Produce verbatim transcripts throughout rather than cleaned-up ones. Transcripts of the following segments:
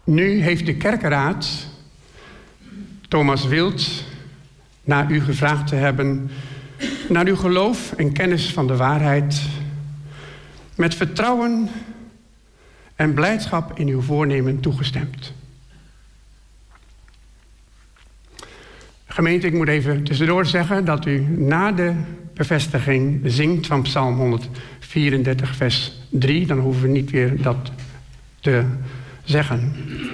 Nu heeft de kerkenraad Thomas Wild naar u gevraagd te hebben, naar uw geloof en kennis van de waarheid, met vertrouwen en blijdschap in uw voornemen toegestemd. Gemeente, ik moet even tussendoor zeggen dat u na de bevestiging zingt van Psalm honderdvierendertig, vers drie. Dan hoeven we niet weer dat te zeggen.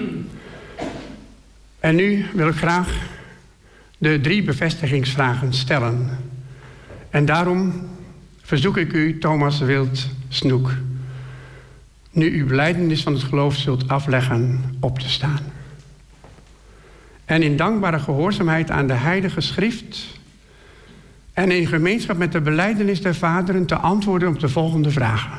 En nu wil ik graag de drie bevestigingsvragen stellen. En daarom verzoek ik u, Thomas Wild Snoek, nu uw belijdenis van het geloof zult afleggen, op te staan. En in dankbare gehoorzaamheid aan de Heilige Schrift en in gemeenschap met de belijdenis der vaderen te antwoorden op de volgende vragen.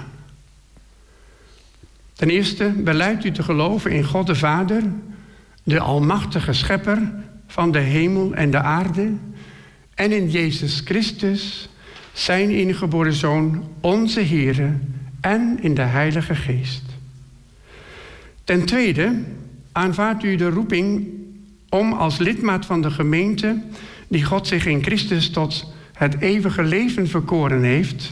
Ten eerste, belijdt u te geloven in God de Vader, de almachtige schepper van de hemel en de aarde, en in Jezus Christus, zijn ingeboren Zoon, onze Heere, en in de Heilige Geest. Ten tweede, aanvaardt u de roeping om als lidmaat van de gemeente, die God zich in Christus tot het eeuwige leven verkoren heeft,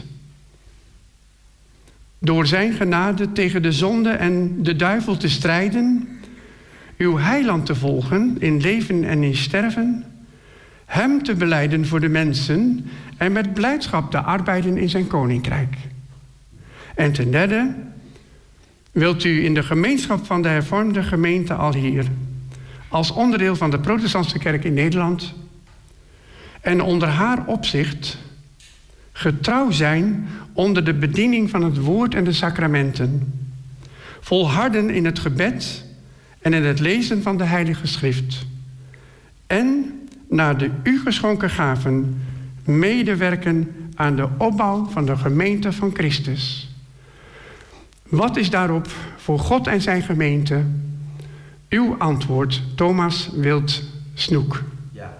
door zijn genade tegen de zonde en de duivel te strijden, uw heiland te volgen in leven en in sterven, hem te belijden voor de mensen en met blijdschap te arbeiden in zijn koninkrijk. En ten derde, wilt u in de gemeenschap van de hervormde gemeente al hier, als onderdeel van de protestantse kerk in Nederland, en onder haar opzicht getrouw zijn onder de bediening van het woord en de sacramenten, volharden in het gebed en in het lezen van de Heilige Schrift, en naar de u geschonken gaven medewerken aan de opbouw van de gemeente van Christus. Wat is daarop voor God en zijn gemeente uw antwoord, Thomas Wild Snoek? Ja.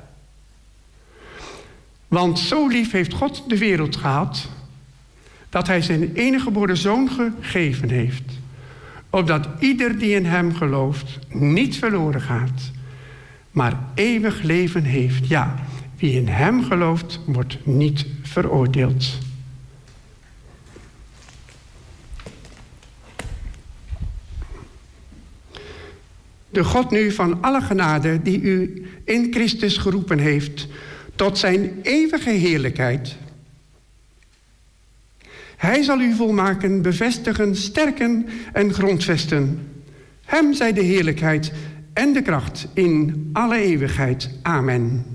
Want zo lief heeft God de wereld gehad, dat hij zijn enige geboren zoon gegeven heeft, opdat ieder die in hem gelooft niet verloren gaat, maar eeuwig leven heeft. Ja, wie in hem gelooft, wordt niet veroordeeld. De God nu van alle genade, die u in Christus geroepen heeft tot zijn eeuwige heerlijkheid. Hij zal u volmaken, bevestigen, sterken en grondvesten. Hem zij de heerlijkheid en de kracht in alle eeuwigheid. Amen.